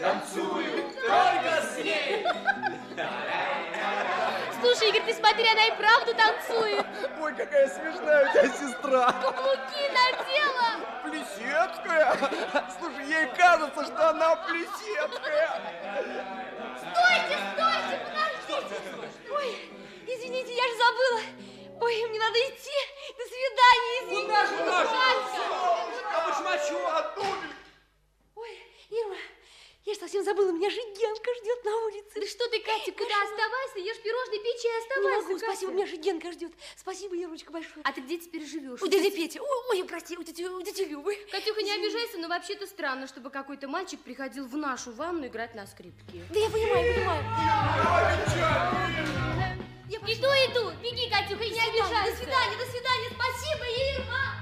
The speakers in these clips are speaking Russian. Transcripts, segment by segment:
танцую только с ней. Слушай, Игорь, ты смотри, она и правду танцует. Ой, какая смешная у тебя сестра. Каблуки надела. Плесецкая. Слушай, ей кажется, что она плесецкая. Стойте, стойте, подождите. Ой, извините, я же забыла. Ой, мне надо идти. До свидания, извините. Куда же? А башмачу, а туфельки? Ой, Ирма, я же совсем забыла, меня же Генка ждет на улице. Да что ты, Катя, куда оставайся, ешь пирожные, печи и оставайся. Не могу, Катя. Спасибо, меня же Генка ждет. Спасибо, Ирочка, большое. А ты где теперь живешь? У дяди Пети. Ой, прости, у тети Любы. Катюха, не обижайся, но вообще-то странно, чтобы какой-то мальчик приходил в нашу ванну играть на скрипке. Да я понимаю. Иду, беги, Катюха, и не обижайся. До свидания, спасибо, Ирма.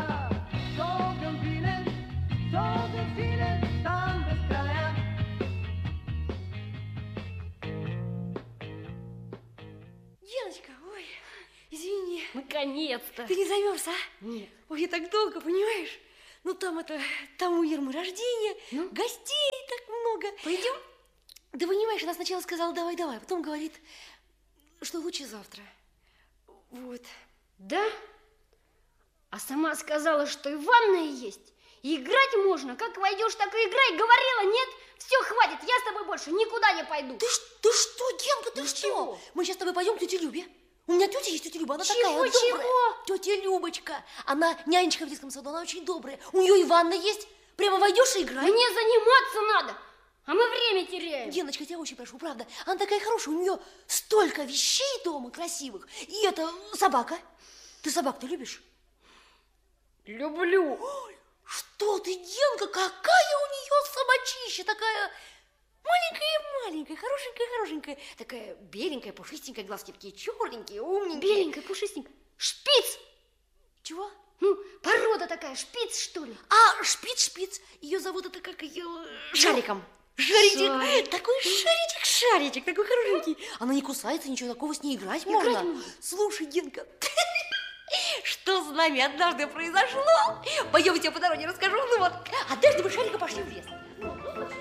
Геночка, ой, извини. Наконец-то. Ты не замерз, а? Нет. Ой, я так долго, понимаешь? Ну, там у Ирмы рождение, гостей так много. Пойдем? Да понимаешь, она сначала сказала давай, потом говорит, что лучше завтра. Вот. Да? А сама сказала, что и ванная есть, и играть можно. Как войдешь, так и играй. Говорила, нет? Все, хватит, я с тобой больше никуда не пойду. Ты что, Генка, ты что? Мы сейчас с тобой пойдем к тете Любе. У меня тетя есть, тетя Люба, она такая добрая. Чего? Тетя Любочка, она нянечка в детском саду, она очень добрая. У нее и ванна есть. Прямо войдешь и играй. Мне заниматься надо, а мы время теряем. Геночка, я тебя очень прошу, правда. Она такая хорошая, у нее столько вещей дома красивых. И это собака. Ты собак-то любишь? Люблю. Ой, что ты, Генка, какая у нее собачища, такая маленькая, хорошенькая. Такая беленькая, пушистенькая, глазки такие черненькие, умненькие. Беленькая, пушистенькая. Шпиц. Чего? Ну, порода такая, шпиц, что ли? А, шпиц. Ее зовут, это как ее... Шариком. Шарик. Такой шаричек, такой хорошенький. Она не кусается, ничего такого, с ней играть можно. Слушай, Генка, что с нами однажды произошло? Пойдем, я тебе по дороге расскажу. Ну вот, однажды мы Шарика пошли в лес.